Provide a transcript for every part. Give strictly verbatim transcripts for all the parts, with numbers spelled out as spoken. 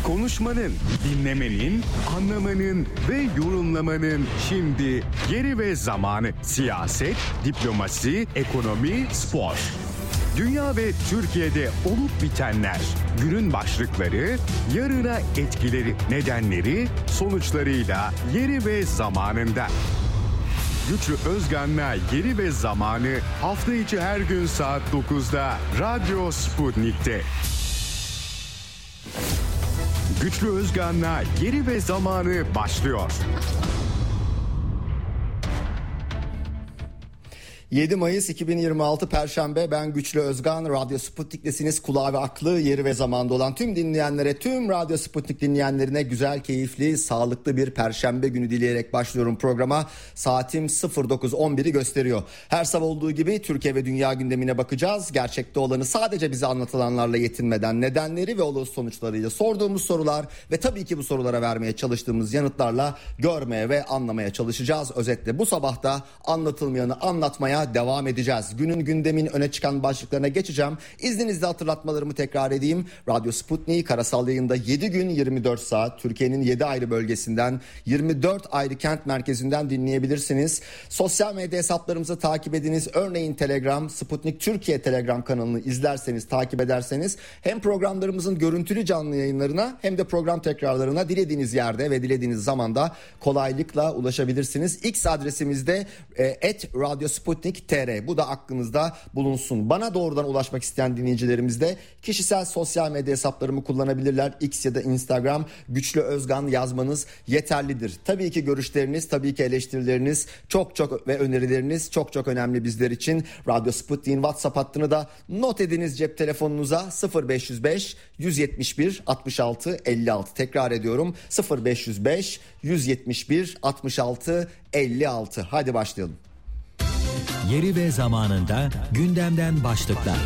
Konuşmanın, dinlemenin, anlamanın ve yorumlamanın şimdi yeri ve zamanı. Siyaset, diplomasi, ekonomi, spor. Dünya ve Türkiye'de olup bitenler, günün başlıkları, yarına etkileri, nedenleri, sonuçlarıyla yeri ve zamanında. Güçlü Özgan'la Yeri ve Zamanı hafta içi her gün saat dokuzda Radyo Sputnik'te. Güçlü Özgan'la Yeri ve Zamanı başlıyor. yedi Mayıs iki bin yirmi altı Perşembe, ben Güçlü Özgan. Radyo Sputnik'tesiniz. Kulağı ve aklı yeri ve zamanda olan tüm dinleyenlere, tüm Radyo Sputnik dinleyenlerine güzel, keyifli, sağlıklı bir Perşembe günü dileyerek başlıyorum programa. Saatim dokuz on biri gösteriyor. Her sabah olduğu gibi Türkiye ve dünya gündemine bakacağız. Gerçekte olanı sadece bize anlatılanlarla yetinmeden, nedenleri ve olası sonuçlarıyla, sorduğumuz sorular ve tabii ki bu sorulara vermeye çalıştığımız yanıtlarla görmeye ve anlamaya çalışacağız. Özetle bu sabah da anlatılmayanı anlatmaya devam edeceğiz. Günün gündemin öne çıkan başlıklarına geçeceğim. İzninizle hatırlatmalarımı tekrar edeyim. Radyo Sputnik karasal yayında yedi gün yirmi dört saat Türkiye'nin yedi ayrı bölgesinden, yirmi dört ayrı kent merkezinden dinleyebilirsiniz. Sosyal medya hesaplarımızı takip ediniz. Örneğin Telegram, Sputnik Türkiye Telegram kanalını izlerseniz, takip ederseniz hem programlarımızın görüntülü canlı yayınlarına hem de program tekrarlarına dilediğiniz yerde ve dilediğiniz zamanda kolaylıkla ulaşabilirsiniz. X adresimizde et radyo sputnik nokta t r. Bu da aklınızda bulunsun. Bana doğrudan ulaşmak isteyen dinleyicilerimiz de kişisel sosyal medya hesaplarımı kullanabilirler. X ya da Instagram Güçlü Özgan yazmanız yeterlidir. Tabii ki görüşleriniz, tabii ki eleştirileriniz çok çok ve önerileriniz çok çok önemli bizler için. Radyo Sputnik'in WhatsApp hattını da not ediniz cep telefonunuza. sıfır beş yüz beş yüz yetmiş bir altmış altı elli altı. Tekrar ediyorum, sıfır beş yüz beş yüz yetmiş bir altmış altı elli altı. Hadi başlayalım. Yeri ve zamanında gündemden başlıklar.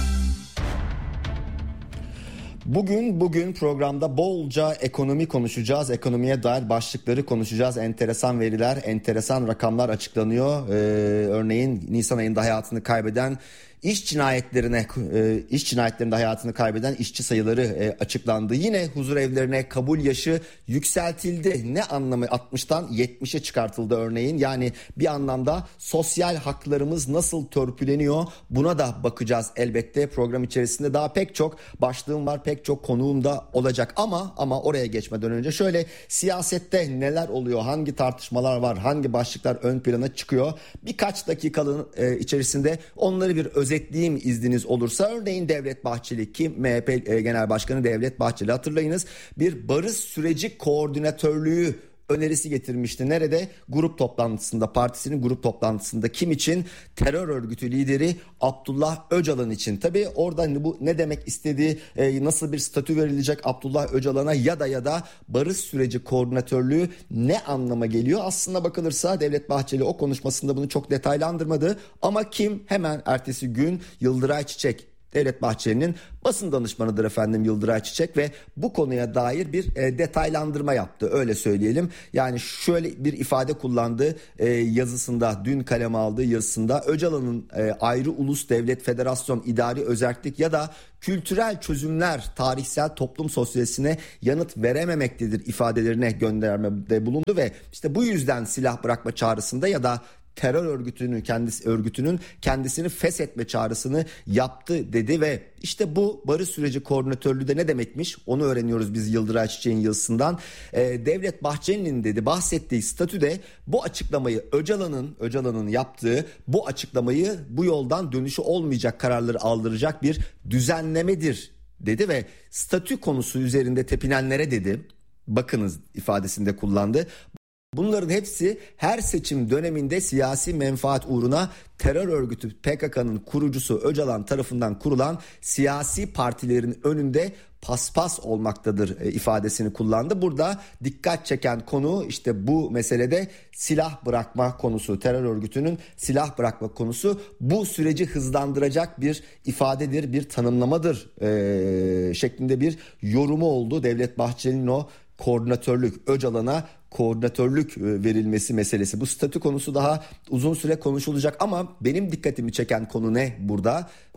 Bugün bugün programda bolca ekonomi konuşacağız. Ekonomiye dair başlıkları konuşacağız. Enteresan veriler, enteresan rakamlar açıklanıyor. Ee, örneğin Nisan ayında hayatını kaybeden İş cinayetlerine, iş cinayetlerinde hayatını kaybeden işçi sayıları açıklandı. Yine huzur evlerine kabul yaşı yükseltildi. Ne anlamı? altmıştan yetmişe çıkartıldı örneğin. Yani bir anlamda sosyal haklarımız nasıl törpüleniyor? Buna da bakacağız elbette. Program içerisinde daha pek çok başlığım var, pek çok konuğum da olacak. Ama ama oraya geçmeden önce şöyle, siyasette neler oluyor? Hangi tartışmalar var? Hangi başlıklar ön plana çıkıyor? Birkaç dakikanın içerisinde onları bir öz özetleyeyim izniniz olursa. Örneğin Devlet Bahçeli, ki M H P Genel Başkanı Devlet Bahçeli, hatırlayınız, bir barış süreci koordinatörlüğü önerisi getirmişti. Nerede? Grup toplantısında, partisinin grup toplantısında. Kim için? Terör örgütü lideri Abdullah Öcalan için. Tabii orada bu ne demek istediği, nasıl bir statü verilecek Abdullah Öcalan'a ya da ya da barış süreci koordinatörlüğü ne anlama geliyor? Aslında bakılırsa Devlet Bahçeli o konuşmasında bunu çok detaylandırmadı. Ama kim? Hemen ertesi gün Yıldıray Çiçek, Devlet Bahçeli'nin basın danışmanıdır efendim Yıldıray Çiçek, ve bu konuya dair bir e, detaylandırma yaptı, öyle söyleyelim. Yani şöyle bir ifade kullandı e, yazısında, dün kaleme aldığı yazısında: Öcalan'ın e, ayrı ulus devlet, federasyon, idari özerklik ya da kültürel çözümler tarihsel toplum sosyolojisine yanıt verememektedir ifadelerine göndermede bulundu ve işte bu yüzden silah bırakma çağrısında ya da terör örgütünün kendisi örgütünün kendisini feshetme çağrısını yaptı dedi. Ve işte bu barış süreci koordinatörlüğü de ne demekmiş onu öğreniyoruz biz Yıldıray Çiçek'in yazısından. Ee, Devlet Bahçeli'nin dedi bahsettiği statüde bu açıklamayı Öcalan'ın Öcalan'ın yaptığı bu açıklamayı bu yoldan dönüşü olmayacak kararları aldıracak bir düzenlemedir dedi ve statü konusu üzerinde tepinenlere dedi, bakınız ifadesinde kullandı, bunların hepsi her seçim döneminde siyasi menfaat uğruna terör örgütü P K K'nın kurucusu Öcalan tarafından kurulan siyasi partilerin önünde paspas olmaktadır ifadesini kullandı. Burada dikkat çeken konu işte bu meselede silah bırakma konusu, terör örgütünün silah bırakma konusu. Bu süreci hızlandıracak bir ifadedir, bir tanımlamadır ee, şeklinde bir yorumu oldu Devlet Bahçeli'nin o koordinatörlük, Öcalan'a koordinatörlük verilmesi meselesi. Bu statü konusu daha uzun süre konuşulacak ama benim dikkatimi çeken konu ne burada?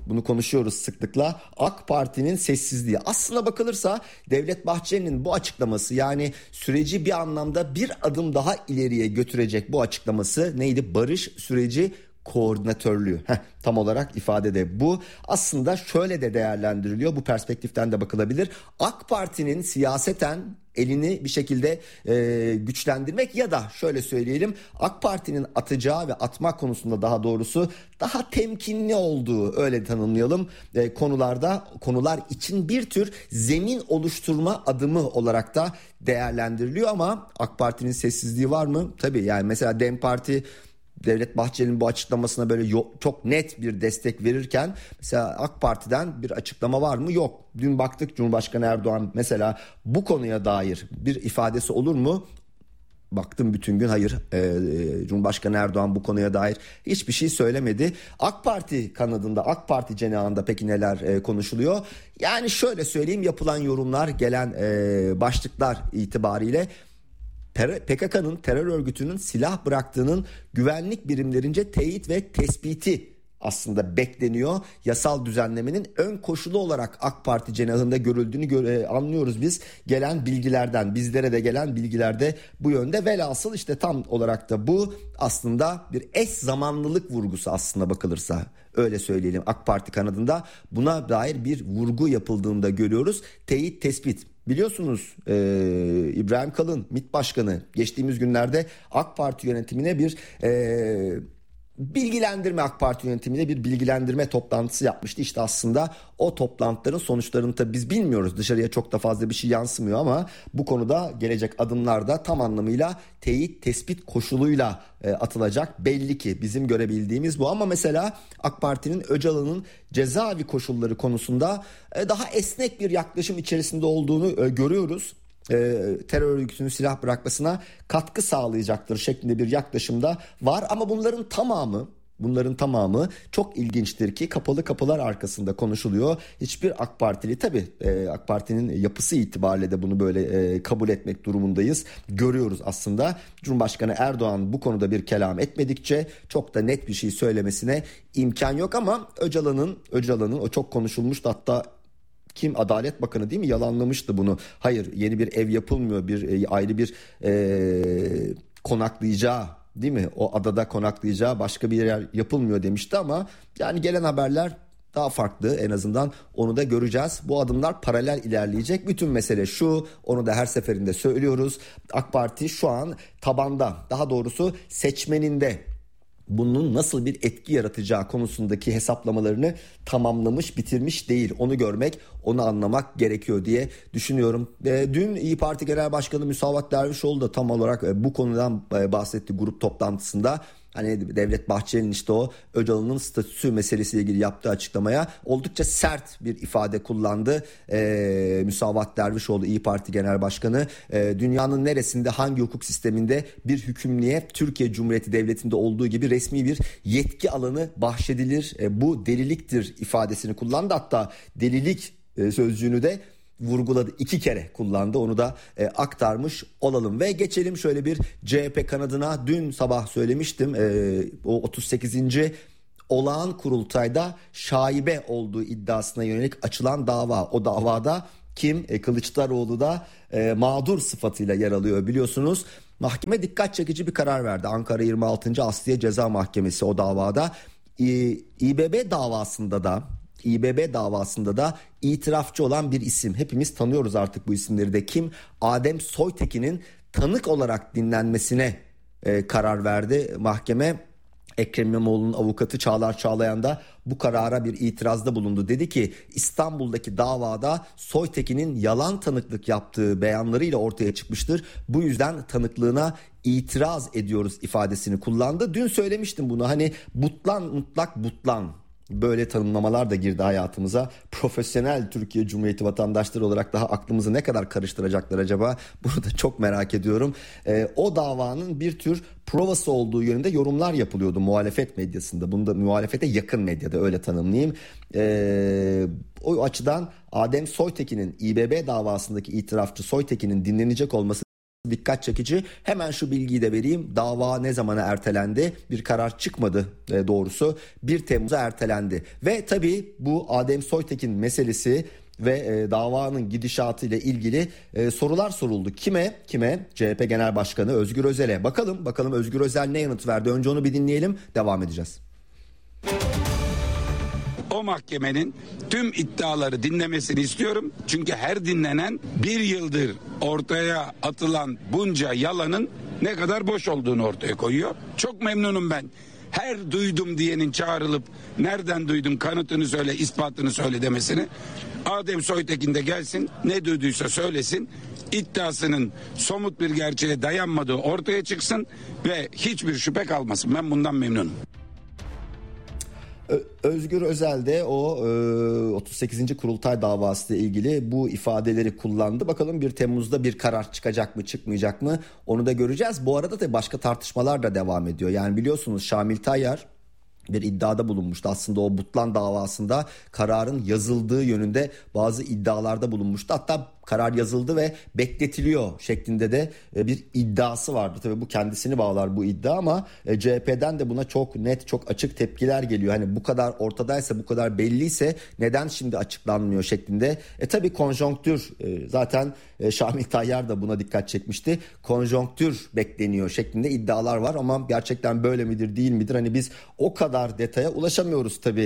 bunu konuşuyoruz sıklıkla. AK Parti'nin sessizliği. Aslına bakılırsa Devlet Bahçeli'nin bu açıklaması, yani süreci bir anlamda bir adım daha ileriye götürecek bu açıklaması neydi? Barış süreci koordinatörlüğü. Heh, tam olarak ifade de bu. Aslında şöyle de değerlendiriliyor. Bu perspektiften de bakılabilir. AK Parti'nin siyaseten elini bir şekilde e, güçlendirmek ya da şöyle söyleyelim, AK Parti'nin atacağı ve atmak konusunda daha doğrusu daha temkinli olduğu, öyle tanımlayalım, e, konularda konular için bir tür zemin oluşturma adımı olarak da değerlendiriliyor. Ama AK Parti'nin sessizliği var mı? Tabii, yani mesela DEM Parti Devlet Bahçeli'nin bu açıklamasına böyle çok net bir destek verirken mesela AK Parti'den bir açıklama var mı? Yok. Dün baktık, Cumhurbaşkanı Erdoğan mesela bu konuya dair bir ifadesi olur mu? Baktım bütün gün, hayır. Ee, Cumhurbaşkanı Erdoğan bu konuya dair hiçbir şey söylemedi. AK Parti kanadında, AK Parti cenahında peki neler e, konuşuluyor? Yani şöyle söyleyeyim, yapılan yorumlar, gelen e, başlıklar itibariyle P K K'nın, terör örgütünün silah bıraktığının güvenlik birimlerince teyit ve tespiti aslında bekleniyor. Yasal düzenlemenin ön koşulu olarak AK Parti cenahında görüldüğünü göre, anlıyoruz biz gelen bilgilerden. Bizlere de gelen bilgilerde bu yönde. Velhasıl işte tam olarak da bu aslında bir eş zamanlılık vurgusu aslında bakılırsa. Öyle söyleyelim, AK Parti kanadında buna dair bir vurgu yapıldığında görüyoruz. Teyit, tespit. Biliyorsunuz e, İbrahim Kalın, MİT Başkanı, geçtiğimiz günlerde AK Parti yönetimine bir e, bilgilendirme, AK Parti yönetimine bir bilgilendirme toplantısı yapmıştı. İşte aslında o toplantıların sonuçlarını tabii biz bilmiyoruz. Dışarıya çok da fazla bir şey yansımıyor ama bu konuda gelecek adımlar da tam anlamıyla teyit, tespit koşuluyla e, atılacak. Belli ki bizim görebildiğimiz bu. Ama mesela AK Parti'nin Öcalan'ın cezaevi koşulları konusunda e, daha esnek bir yaklaşım içerisinde olduğunu e, görüyoruz. E, terör örgütünün silah bırakmasına katkı sağlayacaktır şeklinde bir yaklaşımda var. Ama bunların tamamı Bunların tamamı çok ilginçtir ki kapalı kapılar arkasında konuşuluyor. Hiçbir AK Partili, tabii e, AK Parti'nin yapısı itibariyle de bunu böyle e, kabul etmek durumundayız. Görüyoruz aslında. Cumhurbaşkanı Erdoğan bu konuda bir kelam etmedikçe çok da net bir şey söylemesine imkan yok. Ama Öcalan'ın Öcalan'ın o çok konuşulmuştu, hatta kim, Adalet Bakanı değil mi, yalanlamıştı bunu. Hayır, yeni bir ev yapılmıyor, bir e, ayrı bir e, konaklayacağı, değil mi, o adada konaklayacağı başka bir yer yapılmıyor demişti. Ama yani gelen haberler daha farklı, en azından onu da göreceğiz. Bu adımlar paralel ilerleyecek. Bütün mesele şu, onu da her seferinde söylüyoruz. AK Parti şu an tabanda, daha doğrusu seçmeninde bunun nasıl bir etki yaratacağı konusundaki hesaplamalarını tamamlamış, bitirmiş değil. Onu görmek, onu anlamak gerekiyor diye düşünüyorum. E, dün İYİ Parti Genel Başkanı Musavat Dervişoğlu da tam olarak e, bu konudan e, bahsetti grup toplantısında. Hani Devlet Bahçeli'nin işte o Öcalan'ın statüsü meselesiyle ilgili yaptığı açıklamaya oldukça sert bir ifade kullandı. Ee, Musavat Dervişoğlu, İYİ Parti Genel Başkanı, e, dünyanın neresinde, hangi hukuk sisteminde bir hükümlüye Türkiye Cumhuriyeti Devleti'nde olduğu gibi resmi bir yetki alanı bahşedilir? E, bu deliliktir ifadesini kullandı. Hatta delilik e, sözcüğünü de vurguladı, iki kere kullandı, onu da e, aktarmış olalım. Ve geçelim şöyle bir C H P kanadına. Dün sabah söylemiştim, e, o otuz sekizinci olağan kurultayda şaibe olduğu iddiasına yönelik açılan dava. O davada kim? E, Kılıçdaroğlu da e, mağdur sıfatıyla yer alıyor biliyorsunuz. Mahkeme dikkat çekici bir karar verdi. Ankara yirmi altıncı Asliye Ceza Mahkemesi o davada. E, İBB davasında da İBB davasında da itirafçı olan bir isim. Hepimiz tanıyoruz artık bu isimleri de. Kim? Adem Soytekin'in tanık olarak dinlenmesine e, karar verdi mahkeme. Ekrem İmamoğlu'nun avukatı Çağlar Çağlayan da bu karara bir itirazda bulundu. Dedi ki İstanbul'daki davada Soytekin'in yalan tanıklık yaptığı beyanlarıyla ortaya çıkmıştır. Bu yüzden tanıklığına itiraz ediyoruz ifadesini kullandı. Dün söylemiştim bunu, hani butlan mutlak butlan. Böyle tanımlamalar da girdi hayatımıza. Profesyonel Türkiye Cumhuriyeti vatandaşları olarak daha aklımızı ne kadar karıştıracaklar acaba? Bunu da çok merak ediyorum. Ee, o davanın bir tür provası olduğu yönünde yorumlar yapılıyordu muhalefet medyasında. Bunu da muhalefete yakın medyada, öyle tanımlayayım. Ee, o açıdan Adem Soytekin'in, İBB davasındaki itirafçı Soytekin'in dinlenecek olması dikkat çekici. Hemen şu bilgiyi de vereyim. Dava ne zamana ertelendi? Bir karar çıkmadı e, doğrusu. bir Temmuz'a ertelendi. Ve tabii bu Adem Soytekin meselesi ve e, davanın gidişatı ile ilgili e, sorular soruldu. Kime? Kime? C H P Genel Başkanı Özgür Özel'e. Bakalım, bakalım Özgür Özel ne yanıt verdi? Önce onu bir dinleyelim, devam edeceğiz. O mahkemenin tüm iddiaları dinlemesini istiyorum. Çünkü her dinlenen bir yıldır ortaya atılan bunca yalanın ne kadar boş olduğunu ortaya koyuyor. Çok memnunum ben. Her duydum diyenin çağrılıp nereden duydun, kanıtını söyle, ispatını söyle demesini. Adem Soytekin de gelsin, ne duyduysa söylesin. İddiasının somut bir gerçeğe dayanmadığı ortaya çıksın ve hiçbir şüphe kalmasın. Ben bundan memnunum. Özgür Özel de o otuz sekizinci kurultay davası ile ilgili bu ifadeleri kullandı. Bakalım bir Temmuz'da bir karar çıkacak mı, çıkmayacak mı, onu da göreceğiz. Bu arada da başka tartışmalar da devam ediyor. Yani biliyorsunuz Şamil Tayyar bir iddiada bulunmuştu. Aslında o Butlan davasında kararın yazıldığı yönünde bazı iddialarda bulunmuştu. Hatta karar yazıldı ve bekletiliyor şeklinde de bir iddiası vardı. Tabii bu kendisini bağlar bu iddia ama C H P'den de buna çok net, çok açık tepkiler geliyor. Hani bu kadar ortadaysa, bu kadar belliyse neden şimdi açıklanmıyor şeklinde. E tabii konjonktür, zaten Şamil Tayyar da buna dikkat çekmişti. Konjonktür bekleniyor şeklinde iddialar var ama gerçekten böyle midir, değil midir? Hani biz o kadar detaya ulaşamıyoruz tabii.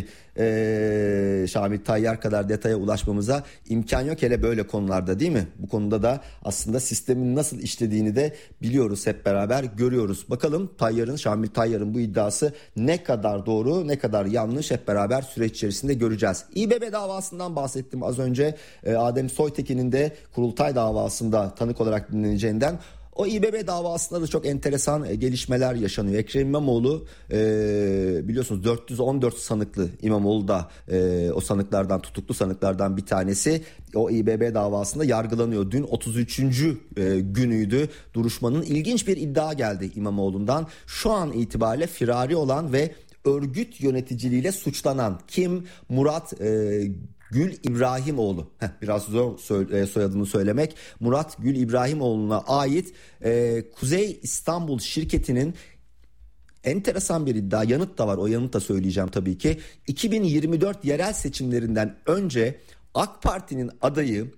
Ee, Şamil Tayyar kadar detaya ulaşmamıza imkan yok hele böyle konularda, değil mi? Bu konuda da aslında sistemin nasıl işlediğini de biliyoruz, hep beraber görüyoruz. Bakalım Tayyar'ın, Şamil Tayyar'ın bu iddiası ne kadar doğru, ne kadar yanlış, hep beraber süreç içerisinde göreceğiz. İBB davasından bahsettim az önce. Ee, Adem Soytekin'in de kurultay davasında tanık olarak dinleneceğinden. O İBB davasında da çok enteresan gelişmeler yaşanıyor. Ekrem İmamoğlu e, biliyorsunuz dört yüz on dört sanıklı, İmamoğlu da e, o sanıklardan, tutuklu sanıklardan bir tanesi. O İBB davasında yargılanıyor. Dün otuz üçüncü E, günüydü duruşmanın. İlginç bir iddia geldi İmamoğlu'ndan. Şu an itibariyle firari olan ve örgüt yöneticiliğiyle suçlanan kim? Murat e, Gül İbrahimoğlu. Heh, biraz zor soyadını söylemek. Murat Gül İbrahimoğlu'na ait e, Kuzey İstanbul şirketinin enteresan bir iddia, yanıt da var. O yanıt da söyleyeceğim tabii ki. iki bin yirmi dört yerel seçimlerinden önce AK Parti'nin adayı,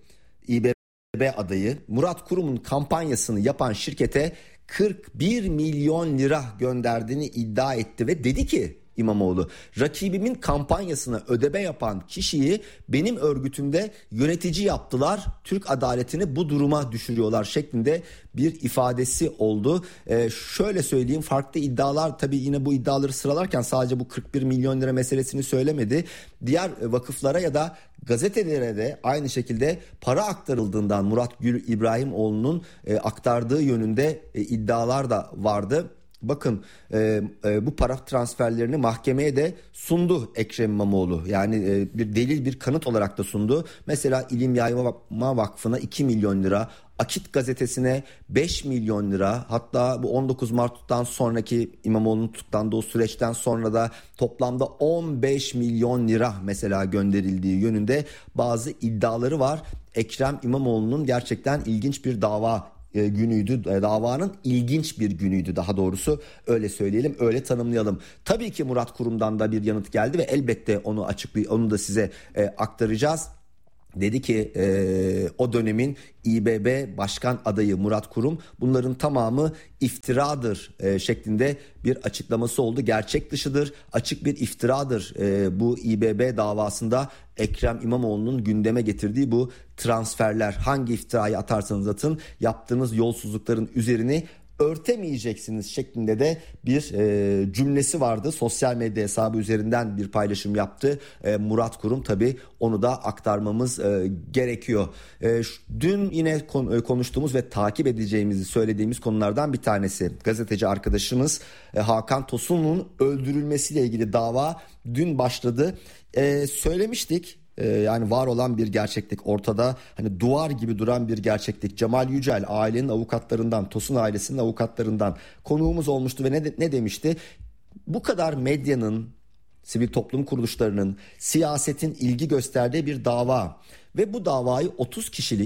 İBB adayı Murat Kurum'un kampanyasını yapan şirkete kırk bir milyon lira gönderdiğini iddia etti ve dedi ki İmamoğlu, rakibimin kampanyasına ödeme yapan kişiyi benim örgütümde yönetici yaptılar. Türk adaletini bu duruma düşürüyorlar şeklinde bir ifadesi oldu. Ee, şöyle söyleyeyim, farklı iddialar, tabii yine bu iddiaları sıralarken sadece bu kırk bir milyon lira meselesini söylemedi. Diğer vakıflara ya da gazetelere de aynı şekilde para aktarıldığından Murat Gül İbrahimoğlu'nun e, aktardığı yönünde e, iddialar da vardı. Bakın e, e, bu para transferlerini mahkemeye de sundu Ekrem İmamoğlu. Yani e, bir delil, bir kanıt olarak da sundu. Mesela İlim Yayma Vakfı'na iki milyon lira, Akit gazetesine beş milyon lira, hatta bu on dokuz Mart'tan sonraki İmamoğlu'nun tutuklandığı o süreçten sonra da toplamda on beş milyon lira mesela gönderildiği yönünde bazı iddiaları var. Ekrem İmamoğlu'nun gerçekten ilginç bir dava günüydü. Davanın ilginç bir günüydü, daha doğrusu öyle söyleyelim, öyle tanımlayalım. Tabii ki Murat Kurum'dan da bir yanıt geldi ve elbette onu açıklayıp onu da size e, aktaracağız. Dedi ki e, o dönemin İBB Başkan adayı Murat Kurum, bunların tamamı iftiradır e, şeklinde bir açıklaması oldu. Gerçek dışıdır, açık bir iftiradır e, bu İBB davasında Ekrem İmamoğlu'nun gündeme getirdiği bu transferler. Hangi iftirayı atarsanız atın, yaptığınız yolsuzlukların üzerini örtemeyeceksiniz şeklinde de bir e, cümlesi vardı. Sosyal medya hesabı üzerinden bir paylaşım yaptı e, Murat Kurum. Tabii onu da aktarmamız e, gerekiyor. E, şu, dün yine kon, e, konuştuğumuz ve takip edeceğimizi söylediğimiz konulardan bir tanesi. Gazeteci arkadaşımız e, Hakan Tosun'un öldürülmesiyle ilgili dava dün başladı. E, söylemiştik. Yani var olan bir gerçeklik ortada, hani duvar gibi duran bir gerçeklik. Cemal Yücel ailenin avukatlarından, Tosun ailesinin avukatlarından konuğumuz olmuştu ve ne, de, ne demişti? Bu kadar medyanın, sivil toplum kuruluşlarının, siyasetin ilgi gösterdiği bir dava ve bu davayı otuz kişilik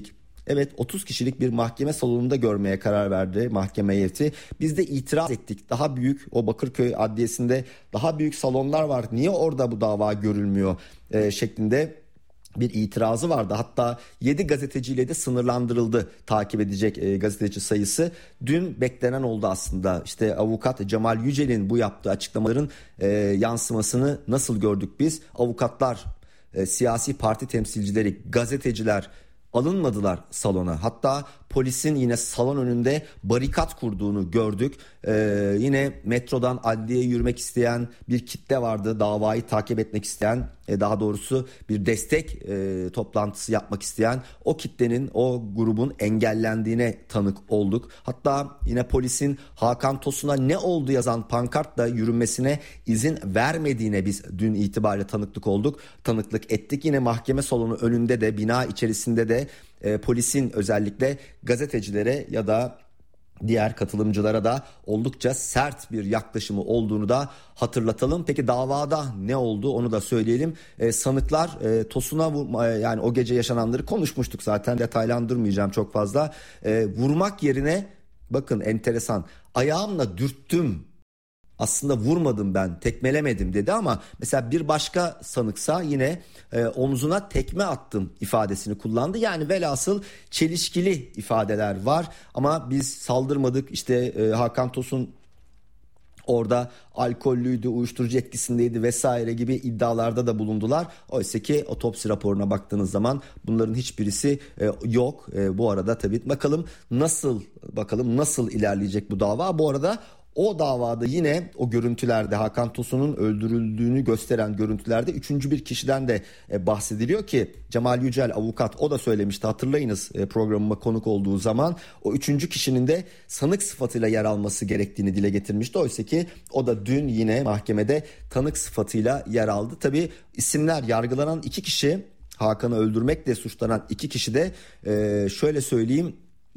Evet, otuz kişilik bir mahkeme salonunda görmeye karar verdi mahkeme heyeti. Biz de itiraz ettik. Daha büyük, o Bakırköy Adliyesi'nde daha büyük salonlar var. Niye orada bu dava görülmüyor e, şeklinde bir itirazı vardı. Hatta yedi gazeteciyle de sınırlandırıldı takip edecek e, gazeteci sayısı. Dün beklenen oldu aslında. İşte avukat Cemal Yücel'in bu yaptığı açıklamaların e, yansımasını nasıl gördük biz? Avukatlar, e, siyasi parti temsilcileri, gazeteciler alınmadılar salona. Hatta polisin yine salon önünde barikat kurduğunu gördük. Ee, yine metrodan adliyeye yürümek isteyen bir kitle vardı. Davayı takip etmek isteyen, e, daha doğrusu bir destek e, toplantısı yapmak isteyen o kitlenin, o grubun engellendiğine tanık olduk. Hatta yine polisin Hakan Tosun'a ne oldu yazan pankartla yürünmesine izin vermediğine biz dün itibariyle tanıklık olduk. Tanıklık ettik. Yine mahkeme salonu önünde de, bina içerisinde de e, polisin özellikle gazetecilere ya da diğer katılımcılara da oldukça sert bir yaklaşımı olduğunu da hatırlatalım. Peki davada ne oldu onu da söyleyelim. E, sanıklar e, Tosun'a vurma, e, yani o gece yaşananları konuşmuştuk zaten, detaylandırmayacağım çok fazla. E, vurmak yerine, bakın enteresan, ayağımla dürttüm, aslında vurmadım ben, tekmelemedim dedi ama mesela bir başka sanıksa yine e, omzuna tekme attım ifadesini kullandı. Yani velhasıl çelişkili ifadeler var ama biz saldırmadık, işte e, Hakan Tosun orada alkollüydü, uyuşturucu etkisindeydi vesaire gibi iddialarda da bulundular. Oysa ki otopsi raporuna baktığınız zaman bunların hiçbirisi e, yok. E, bu arada tabii bakalım nasıl bakalım nasıl ilerleyecek bu dava. Bu arada o davada yine o görüntülerde, Hakan Tosun'un öldürüldüğünü gösteren görüntülerde üçüncü bir kişiden de bahsediliyor ki Cemal Yücel avukat, o da söylemişti, hatırlayınız programıma konuk olduğu zaman, o üçüncü kişinin de sanık sıfatıyla yer alması gerektiğini dile getirmişti. Oysa ki o da dün yine mahkemede tanık sıfatıyla yer aldı. Tabii isimler, yargılanan iki kişi, Hakan'ı öldürmekle suçlanan iki kişi de şöyle söyleyeyim,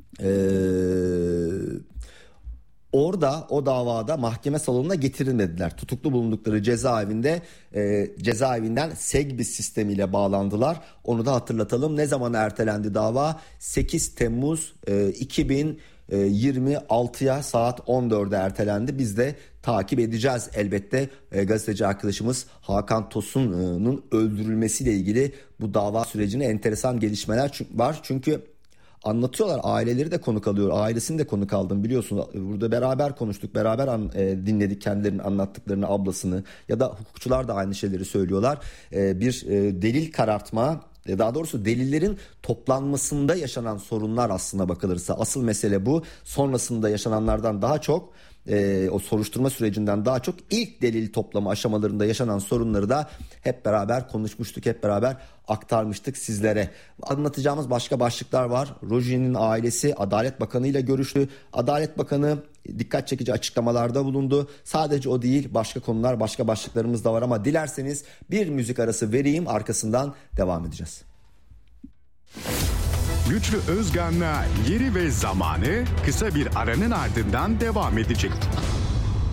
eee orada o davada mahkeme salonuna getirilmediler. Tutuklu bulundukları cezaevinde e, cezaevinden Segbis sistemiyle bağlandılar. Onu da hatırlatalım. Ne zaman ertelendi dava? sekiz Temmuz e, iki bin yirmi altıya saat on dörde ertelendi. Biz de takip edeceğiz elbette. E, gazeteci arkadaşımız Hakan Tosun'un öldürülmesiyle ilgili bu dava sürecine enteresan gelişmeler var. Çünkü anlatıyorlar, aileleri de konuk alıyor, ailesini de konuk aldım biliyorsun, burada beraber konuştuk, beraber an, e, dinledik kendilerinin anlattıklarını, ablasını, ya da hukukçular da aynı şeyleri söylüyorlar. E, bir e, delil karartma, e, daha doğrusu delillerin toplanmasında yaşanan sorunlar aslına bakılırsa asıl mesele bu. Sonrasında yaşananlardan daha çok, e, o soruşturma sürecinden daha çok ilk delil toplama aşamalarında yaşanan sorunları da hep beraber konuşmuştuk, hep beraber aktarmıştık sizlere. Anlatacağımız başka başlıklar var. Rojin'in ailesi Adalet Bakanı ile görüştü. Adalet Bakanı dikkat çekici açıklamalarda bulundu. Sadece o değil, başka konular, başka başlıklarımız da var ama dilerseniz bir müzik arası vereyim, arkasından devam edeceğiz. Güçlü Özgan'la Yeri ve Zamanı kısa bir aranın ardından devam edecek.